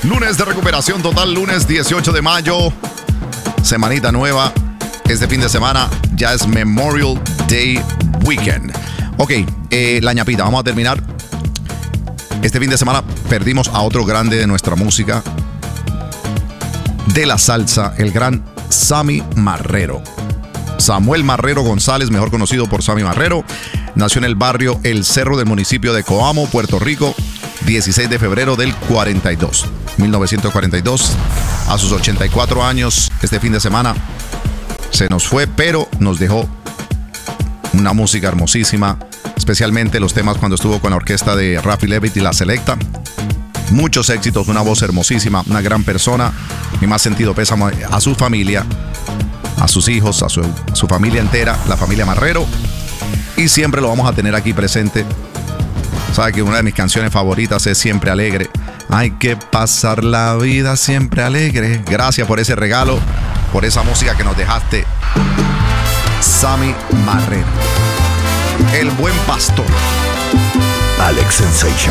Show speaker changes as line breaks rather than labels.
Lunes de recuperación total, lunes 18 de mayo. Semanita nueva. Este fin de semana ya es Memorial Day Weekend. Ok, la ñapita, vamos a terminar. Este fin de semana perdimos a otro grande de nuestra música, de la salsa, el gran Sammy Marrero. Samuel Marrero González, mejor conocido por Sammy Marrero, nació en el barrio El Cerro del municipio de Coamo, Puerto Rico, 16 de febrero del 1942. A sus 84 años, este fin de semana se nos fue, pero nos dejó una música hermosísima, especialmente los temas cuando estuvo con la orquesta de Rafi Levitt y La Selecta. Muchos éxitos, una voz hermosísima, una gran persona. Mi más sentido pésame a su familia, a sus hijos, a su familia entera, la familia Marrero. Y siempre lo vamos a tener aquí presente. Sabe que una de mis canciones favoritas es Siempre Alegre. Hay que pasar la vida siempre alegre. Gracias por ese regalo, por esa música que nos dejaste, Sammy Marrero, el buen pastor.
Alex Sensation.